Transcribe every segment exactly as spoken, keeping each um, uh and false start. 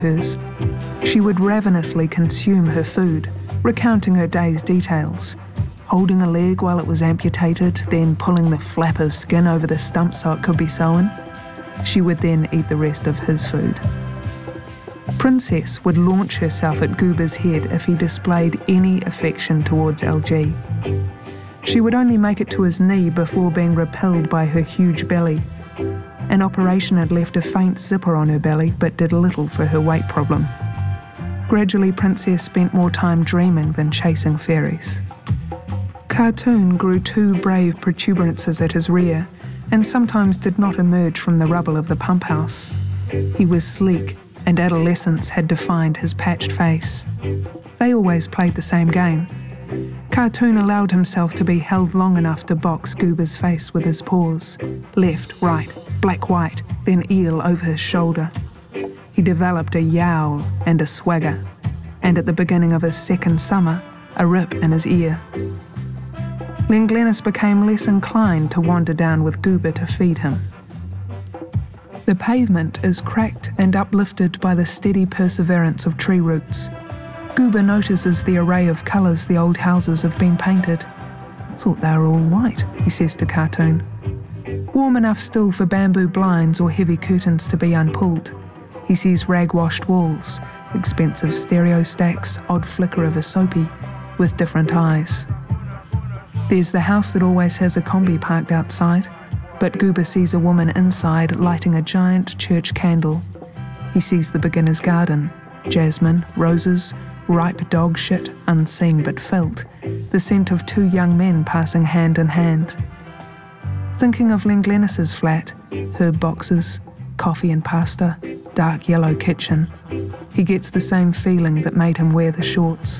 hers. She would ravenously consume her food, recounting her day's details, holding a leg while it was amputated, then pulling the flap of skin over the stump so it could be sewn. She would then eat the rest of his food. Princess would launch herself at Goober's head if he displayed any affection towards L G. She would only make it to his knee before being repelled by her huge belly. An operation had left a faint zipper on her belly, but did little for her weight problem. Gradually, Princess spent more time dreaming than chasing fairies. Cartoon grew two brave protuberances at his rear, and sometimes did not emerge from the rubble of the pump house. He was sleek, and adolescence had defined his patched face. They always played the same game. Cartoon allowed himself to be held long enough to box Goober's face with his paws. Left, right, black-white, then eel over his shoulder. He developed a yowl and a swagger, and at the beginning of his second summer, a rip in his ear. Lenglennis became less inclined to wander down with Goober to feed him. The pavement is cracked and uplifted by the steady perseverance of tree roots. Goober notices the array of colours the old houses have been painted. "Thought they were all white," he says to Cartoon. Warm enough still for bamboo blinds or heavy curtains to be unpulled. He sees rag-washed walls, expensive stereo stacks, odd flicker of a soapy, with different eyes. There's the house that always has a combi parked outside, but Goober sees a woman inside lighting a giant church candle. He sees the beginner's garden, jasmine, roses, ripe dog shit, unseen but felt, the scent of two young men passing hand in hand. Thinking of Lenglennis's flat, herb boxes, coffee and pasta, dark yellow kitchen, he gets the same feeling that made him wear the shorts.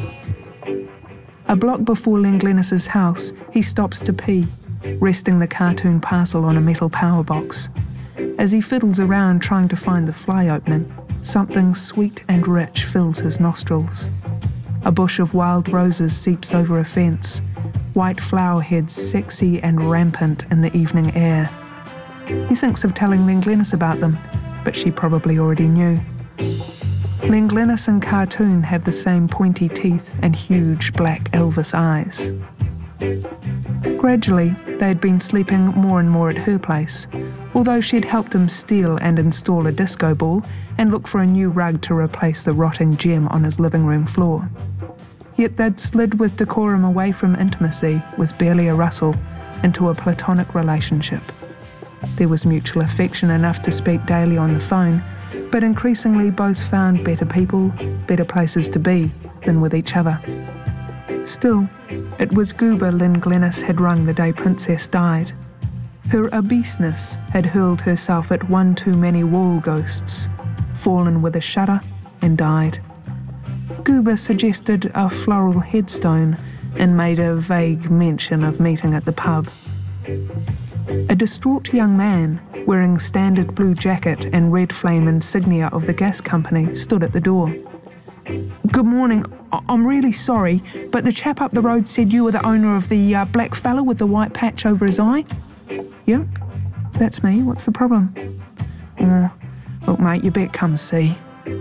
A block before Lenglennis's house, he stops to pee, resting the Cartoon parcel on a metal power box. As he fiddles around trying to find the fly opening, something sweet and rich fills his nostrils. A bush of wild roses seeps over a fence, white flower heads sexy and rampant in the evening air. He thinks of telling Lenglennis about them, but she probably already knew. Lenglennis and Cartoon have the same pointy teeth and huge black Elvis eyes. Gradually, they had been sleeping more and more at her place, although she'd helped him steal and install a disco ball and look for a new rug to replace the rotting gem on his living room floor. Yet they'd slid with decorum away from intimacy, with barely a rustle, into a platonic relationship. There was mutual affection enough to speak daily on the phone, but increasingly both found better people, better places to be, than with each other. Still, it was Goober Lenglennis had rung the day Princess died. Her obeseness had hurled herself at one too many wall ghosts, fallen with a shudder, and died. Goober suggested a floral headstone and made a vague mention of meeting at the pub. A distraught young man, wearing standard blue jacket and red flame insignia of the gas company, stood at the door. "Good morning. I- I'm really sorry, but the chap up the road said you were the owner of the uh, black fella with the white patch over his eye." "Yep, that's me. What's the problem?" "Oh, look, mate, you better come see."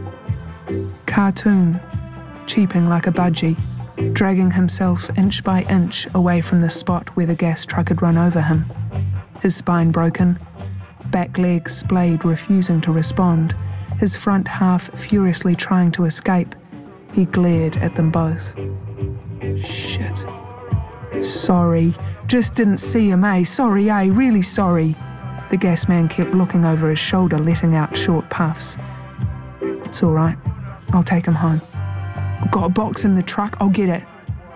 Cartoon, cheeping like a budgie, dragging himself inch by inch away from the spot where the gas truck had run over him. His spine broken, back leg splayed, refusing to respond, his front half furiously trying to escape, he glared at them both. "Shit. Sorry. Just didn't see him, eh? Sorry, eh? Really sorry." The gas man kept looking over his shoulder, letting out short puffs. "It's all right. I'll take him home. I've got a box in the truck. I'll get it."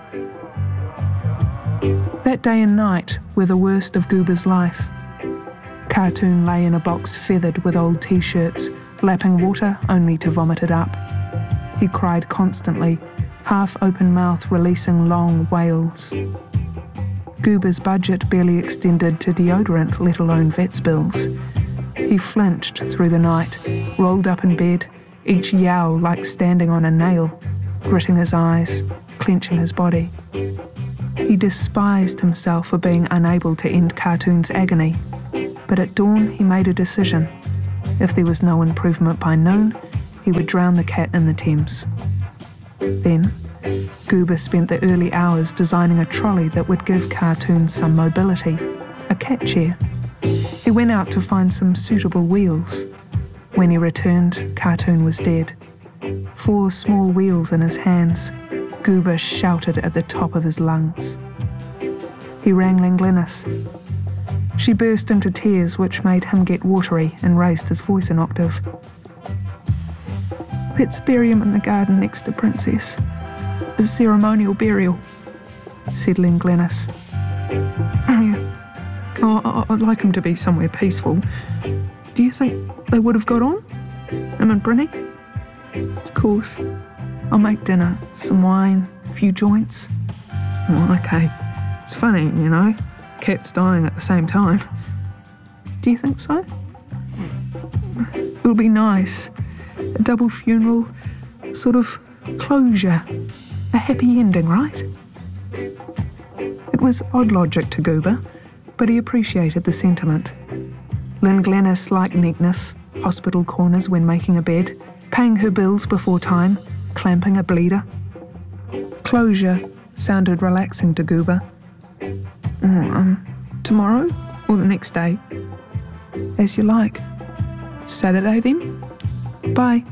That day and night were the worst of Goober's life. Cartoon lay in a box feathered with old t-shirts, lapping water only to vomit it up. He cried constantly, half-open mouth releasing long wails. Goober's budget barely extended to deodorant, let alone vet's bills. He flinched through the night, rolled up in bed, each yowl like standing on a nail, gritting his eyes, clenching his body. He despised himself for being unable to end Cartoon's agony, but at dawn he made a decision. If there was no improvement by noon, he would drown the cat in the Thames. Then, Goober spent the early hours designing a trolley that would give Cartoons some mobility, a cat chair. He went out to find some suitable wheels. When he returned, Cartoon was dead. Four small wheels in his hands, Goober shouted at the top of his lungs. He rang Llanglennis. She burst into tears, which made him get watery and raised his voice an octave. "Let's bury him in the garden next to Princess. A ceremonial burial," said Llanglennis. "Oh, I'd like him to be somewhere peaceful. Do you think they would have got on? Him and Brinny?" "Of course. I'll make dinner, some wine, a few joints." "Oh, okay. It's funny, you know, cats dying at the same time." "Do you think so?" "It'll be nice. A double funeral, sort of closure, a happy ending, right?" It was odd logic to Goober, but he appreciated the sentiment. Llanglennis liked neatness, hospital corners when making a bed, paying her bills before time, clamping a bleeder. Closure sounded relaxing to Goober. Mm, um, tomorrow or the next day? "As you like. Saturday then? Bye."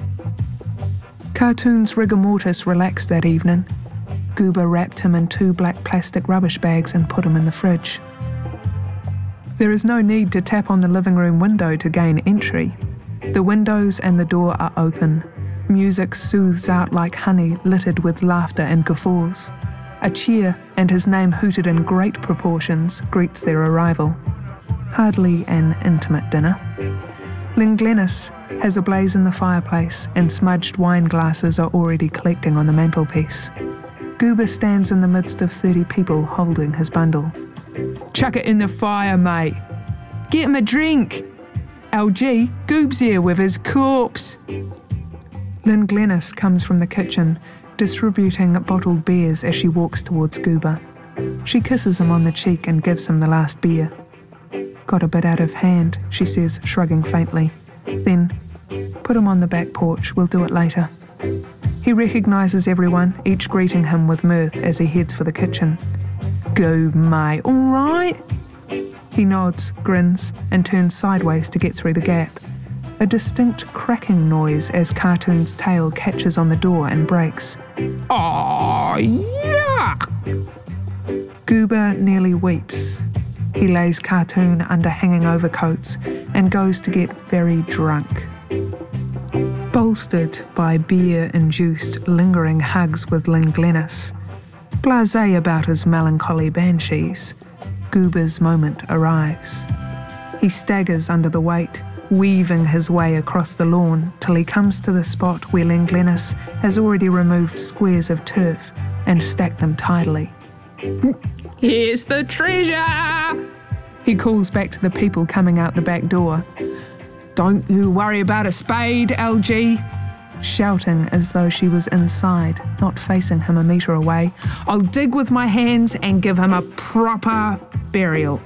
Cartoon's rigor mortis relaxed that evening. Goober wrapped him in two black plastic rubbish bags and put him in the fridge. There is no need to tap on the living room window to gain entry. The windows and the door are open. Music soothes out like honey littered with laughter and guffaws. A cheer, and his name hooted in great proportions, greets their arrival. Hardly an intimate dinner. Llanglennis has a blaze in the fireplace, and smudged wine glasses are already collecting on the mantelpiece. Goober stands in the midst of thirty people holding his bundle. "Chuck it in the fire, mate. Get him a drink. L G, Goob's here with his corpse." Llanglennis comes from the kitchen, distributing bottled beers as she walks towards Goober. She kisses him on the cheek and gives him the last beer. "Got a bit out of hand," she says, shrugging faintly. Then, "Put him on the back porch, we'll do it later." He recognises everyone, each greeting him with mirth as he heads for the kitchen. "Goob, mate, all right?" He nods, grins, and turns sideways to get through the gap. A distinct cracking noise as Cartoon's tail catches on the door and breaks. "Oh, yuck!" Goober nearly weeps. He lays Cartoon under hanging overcoats and goes to get very drunk. Bolstered by beer-induced lingering hugs with Llanglennis, blasé about his melancholy banshees, Goober's moment arrives. He staggers under the weight, weaving his way across the lawn till he comes to the spot where Llanglennis has already removed squares of turf and stacked them tidily. "Here's the treasure!" he calls back to the people coming out the back door. "Don't you worry about a spade, L G," shouting as though she was inside, not facing him a metre away. "I'll dig with my hands and give him a proper burial."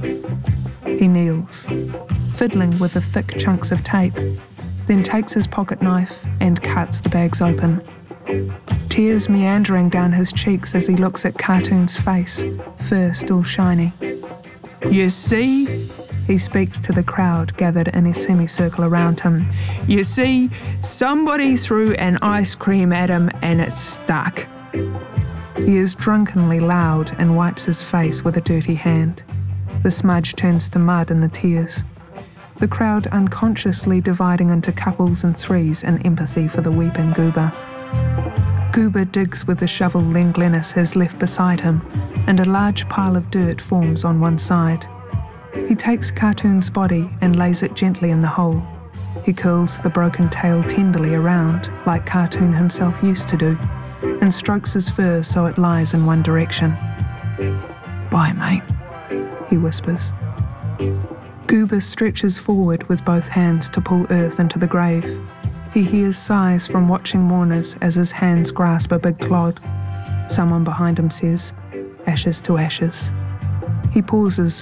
He kneels, fiddling with the thick chunks of tape, then takes his pocket knife and cuts the bags open. Tears meandering down his cheeks as he looks at Cartoon's face, fur still shiny. "You see," he speaks to the crowd gathered in a semicircle around him, "you see, somebody threw an ice cream at him and it stuck." He is drunkenly loud and wipes his face with a dirty hand. The smudge turns to mud in the tears. The crowd unconsciously dividing into couples and threes in empathy for the weeping Goober. Goober digs with the shovel Llanglennis has left beside him, and a large pile of dirt forms on one side. He takes Cartoon's body and lays it gently in the hole. He curls the broken tail tenderly around, like Cartoon himself used to do, and strokes his fur so it lies in one direction. "Bye, mate," he whispers. Goober stretches forward with both hands to pull earth into the grave. He hears sighs from watching mourners as his hands grasp a big clod. Someone behind him says, "Ashes to ashes." He pauses,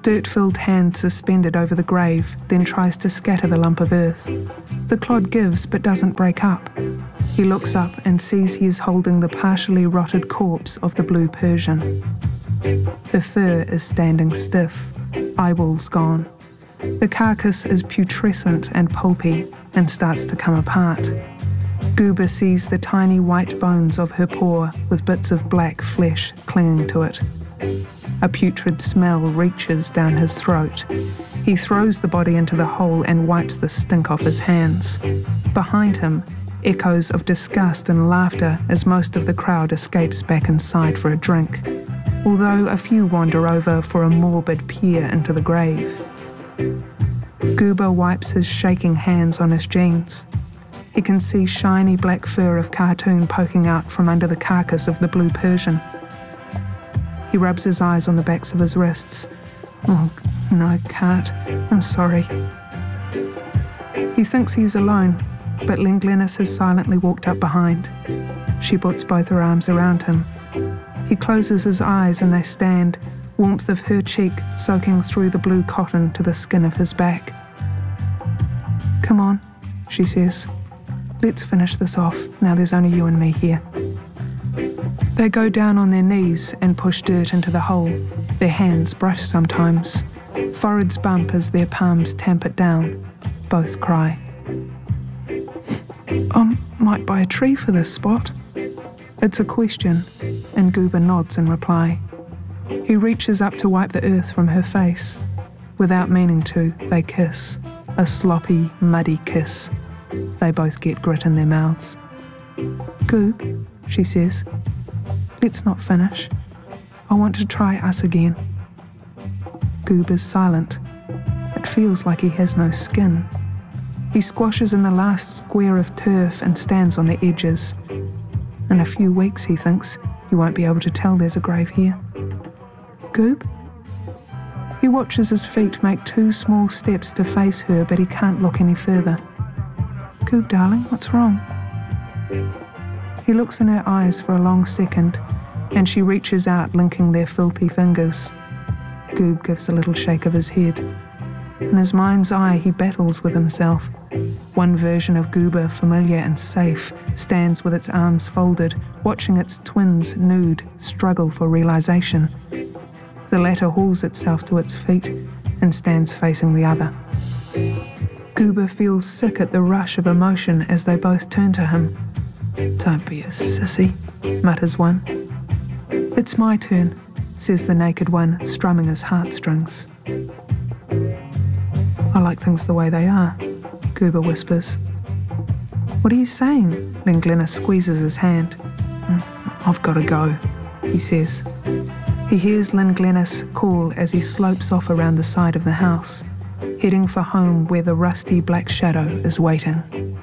dirt-filled hand suspended over the grave, then tries to scatter the lump of earth. The clod gives but doesn't break up. He looks up and sees he is holding the partially rotted corpse of the blue Persian. Her fur is standing stiff, eyeballs gone. The carcass is putrescent and pulpy and starts to come apart. Goober sees the tiny white bones of her paw with bits of black flesh clinging to it. A putrid smell reaches down his throat. He throws the body into the hole and wipes the stink off his hands. Behind him, echoes of disgust and laughter as most of the crowd escapes back inside for a drink, although a few wander over for a morbid peer into the grave. Goober wipes his shaking hands on his jeans. He can see shiny black fur of cartoon poking out from under the carcass of the blue Persian. He rubs his eyes on the backs of his wrists. Oh, no, can't. I'm sorry. He thinks he is alone, but Len Glennis has silently walked up behind. She puts both her arms around him. He closes his eyes and they stand, warmth of her cheek soaking through the blue cotton to the skin of his back. Come on, she says. Let's finish this off. Now there's only you and me here. They go down on their knees and push dirt into the hole. Their hands brush sometimes. Foreheads bump as their palms tamp it down. Both cry. I might buy a tree for this spot. It's a question, and Goober nods in reply. He reaches up to wipe the earth from her face. Without meaning to, they kiss. A sloppy, muddy kiss. They both get grit in their mouths. Goob, she says, let's not finish. I want to try us again. Goob is silent. It feels like he has no skin. He squashes in the last square of turf and stands on the edges. In a few weeks, he thinks, you won't be able to tell there's a grave here. Goob? He watches his feet make two small steps to face her, but he can't look any further. Goob, darling, what's wrong? He looks in her eyes for a long second, and she reaches out, linking their filthy fingers. Goob gives a little shake of his head. In his mind's eye, he battles with himself. One version of Goober, familiar and safe, stands with its arms folded, watching its twins, nude, struggle for realization. The latter hauls itself to its feet and stands facing the other. Goober feels sick at the rush of emotion as they both turn to him. Don't be a sissy, mutters one. It's my turn, says the naked one, strumming his heartstrings. I like things the way they are, Goober whispers. What are you saying? Len Glennis squeezes his hand. I've got to go, he says. He hears Len Glennis call as he slopes off around the side of the house, heading for home where the rusty black shadow is waiting.